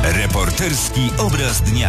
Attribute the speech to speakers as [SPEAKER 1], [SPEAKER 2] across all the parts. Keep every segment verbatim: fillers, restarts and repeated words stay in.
[SPEAKER 1] Reporterski obraz dnia.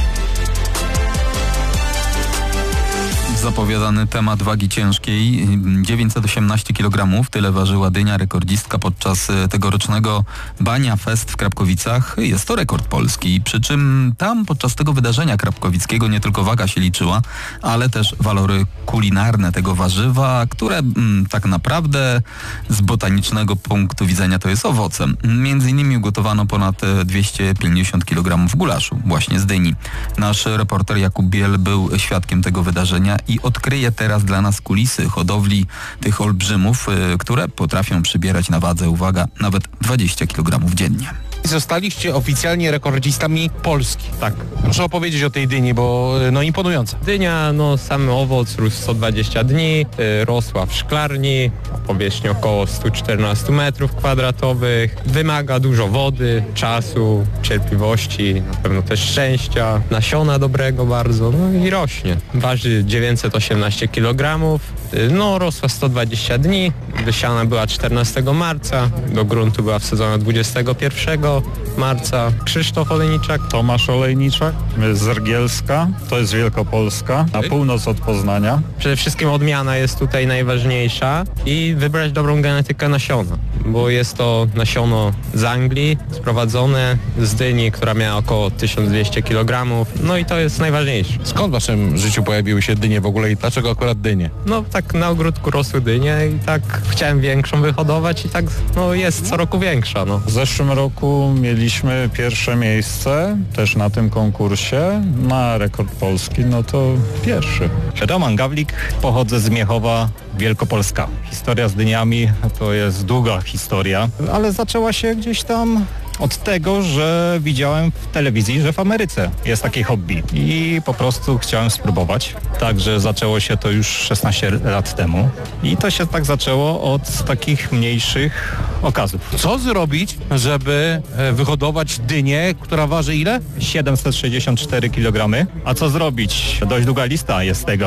[SPEAKER 2] Zapowiadany temat wagi ciężkiej. dziewięćset osiemnaście kilogramów, tyle ważyła dynia, rekordzistka podczas tegorocznego Bania Fest w Krapkowicach. Jest to rekord polski, przy czym tam podczas tego wydarzenia krapkowickiego nie tylko waga się liczyła, ale też walory kulinarne tego warzywa, które mm, tak naprawdę z botanicznego punktu widzenia to jest owocem. Między innymi ugotowano ponad dwieście pięćdziesiąt kilogramów gulaszu właśnie z dyni. Nasz reporter Jakub Biel był świadkiem tego wydarzenia i odkryje teraz dla nas kulisy hodowli tych olbrzymów, y, które potrafią przybierać na wadze, uwaga, nawet dwadzieścia kilogramów dziennie.
[SPEAKER 3] Zostaliście oficjalnie rekordzistami Polski.
[SPEAKER 4] Tak.
[SPEAKER 3] Proszę opowiedzieć o tej dyni, bo no imponująca.
[SPEAKER 4] Dynia, no sam owoc rósł sto dwadzieścia dni, y, rosła w szklarni, powierzchni około sto czternaście metrów kwadratowych, wymaga dużo wody, czasu, cierpliwości, na pewno też szczęścia, nasiona dobrego bardzo, no i rośnie. Waży dziewięćset osiemnaście kilogramów, y, no rosła sto dwadzieścia dni, wysiana była czternastego marca, do gruntu była wsadzona dwudziestego pierwszego marca. Krzysztof Olejniczak.
[SPEAKER 5] Tomasz Olejniczak z Rgielska, to jest Wielkopolska, na północ od Poznania.
[SPEAKER 4] Przede wszystkim odmiana jest tutaj najważniejsza i wybrać dobrą genetykę nasiona, bo jest to nasiono z Anglii, sprowadzone z dyni, która miała około tysiąc dwieście kilogramów, no i to jest najważniejsze.
[SPEAKER 3] Skąd w waszym życiu pojawiły się dynie w ogóle i dlaczego akurat dynie?
[SPEAKER 4] No tak na ogródku rosły dynie i tak chciałem większą wyhodować i tak no jest co roku większa. No.
[SPEAKER 5] W zeszłym roku mieliśmy pierwsze miejsce też na tym konkursie, na rekord polski, no to pierwszy.
[SPEAKER 6] Roman Gawlik, pochodzę z Miechowa, Wielkopolska. Historia z dyniami to jest długa historia, ale zaczęła się gdzieś tam od tego, że widziałem w telewizji, że w Ameryce jest takie hobby i po prostu chciałem spróbować. Także zaczęło się to już szesnaście lat temu i to się tak zaczęło od takich mniejszych okazów.
[SPEAKER 3] Co zrobić, żeby wyhodować dynię, która waży ile?
[SPEAKER 6] siedemset sześćdziesiąt cztery kilogramy. A co zrobić? Dość długa lista jest tego.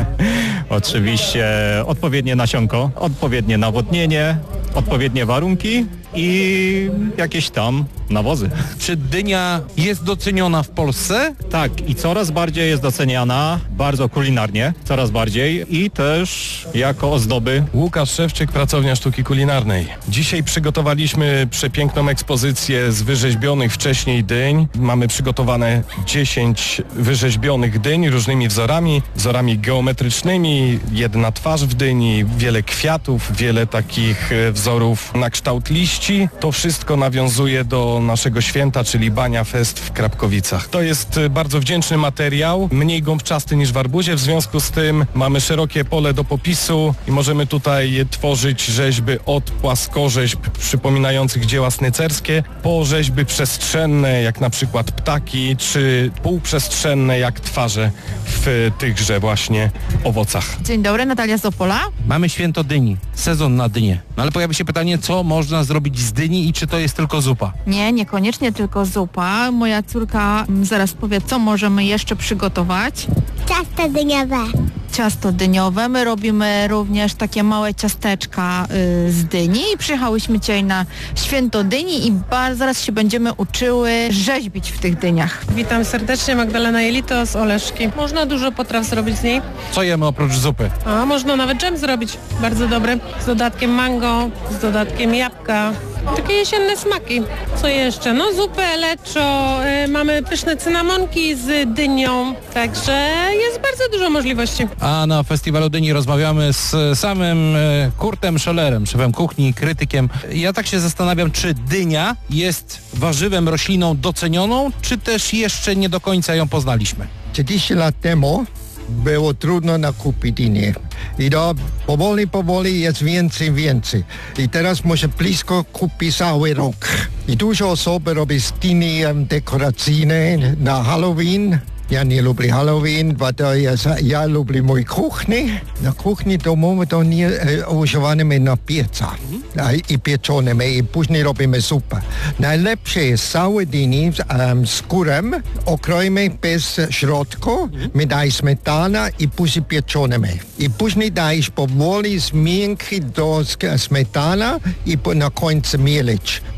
[SPEAKER 6] Oczywiście odpowiednie nasionko, odpowiednie nawodnienie, odpowiednie warunki i jakieś tam nawozy.
[SPEAKER 3] Czy dynia jest doceniona w Polsce?
[SPEAKER 6] Tak, i coraz bardziej jest doceniana, bardzo kulinarnie, coraz bardziej i też jako ozdoby.
[SPEAKER 7] Łukasz Szewczyk, Pracownia Sztuki Kulinarnej. Dzisiaj przygotowaliśmy przepiękną ekspozycję z wyrzeźbionych wcześniej dyń. Mamy przygotowane dziesięć wyrzeźbionych dyń różnymi wzorami, wzorami geometrycznymi, jedna twarz w dyni, wiele kwiatów, wiele takich wzorów na kształt liści. To wszystko nawiązuje do naszego święta, czyli Bania Fest w Krapkowicach. To jest bardzo wdzięczny materiał, mniej gąbczasty niż w arbuzie, w związku z tym mamy szerokie pole do popisu i możemy tutaj tworzyć rzeźby od płaskorzeźb przypominających dzieła snycerskie po rzeźby przestrzenne, jak na przykład ptaki, czy półprzestrzenne, jak twarze w tychże właśnie owocach.
[SPEAKER 8] Dzień dobry, Natalia z Opola.
[SPEAKER 3] Mamy święto dyni, sezon na dynię. No ale pojawia się pytanie, co można zrobić z dyni i czy to jest tylko zupa?
[SPEAKER 8] Nie, niekoniecznie tylko zupa. Moja córka zaraz powie, co możemy jeszcze przygotować.
[SPEAKER 9] Ciasto dyniowe.
[SPEAKER 8] Ciasto dyniowe. My robimy również takie małe ciasteczka y, z dyni i przyjechałyśmy dzisiaj na święto dyni i bar, zaraz się będziemy uczyły rzeźbić w tych dyniach.
[SPEAKER 10] Witam serdecznie, Magdalena Jelito z Oleszki. Można dużo potraw zrobić z niej.
[SPEAKER 3] Co jemy oprócz zupy?
[SPEAKER 10] A można nawet dżem zrobić, bardzo dobry, z dodatkiem mango, z dodatkiem jabłka. Takie jesienne smaki. Co jeszcze? No zupę, leczo, y, mamy pyszne cynamonki z dynią, także jest bardzo dużo możliwości.
[SPEAKER 3] A na Festiwalu Dyni rozmawiamy z samym e, Kurtem Schellerem, szefem kuchni, krytykiem. Ja tak się zastanawiam, czy dynia jest warzywem, rośliną docenioną, czy też jeszcze nie do końca ją poznaliśmy?
[SPEAKER 11] trzydzieści lat temu było trudno nakupić dynię. I to powoli, powoli jest więcej, więcej. I teraz może blisko kupić cały rok. I dużo osób robi z dyni dekoracyjne na Halloween. Ja nie lubię Halloween, bo to jest, ja lubię mój kuchnię. Na kuchni domowej to nie e, używamy na pieca mm. i pieczonymi i później robimy zupę. Najlepsze jest całe dyni um, z kurem, okroimy bez środku, mm. my daj smetana i później pieczonymi. I później dajesz powoli zmiękki do smetana i na końcu mielić.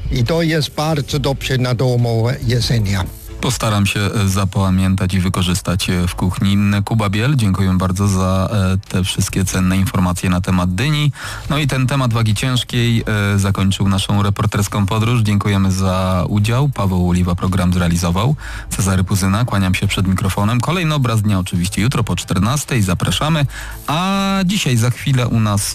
[SPEAKER 11] I to jest bardzo dobrze na domu jedzenia.
[SPEAKER 2] Postaram się zapamiętać i wykorzystać w kuchni. Kuba Biel, dziękuję bardzo za te wszystkie cenne informacje na temat dyni. No i ten temat wagi ciężkiej zakończył naszą reporterską podróż. Dziękujemy za udział. Paweł Oliwa program zrealizował. Cezary Puzyna, kłaniam się przed mikrofonem. Kolejny obraz dnia oczywiście jutro po czternastej. Zapraszamy. A dzisiaj za chwilę u nas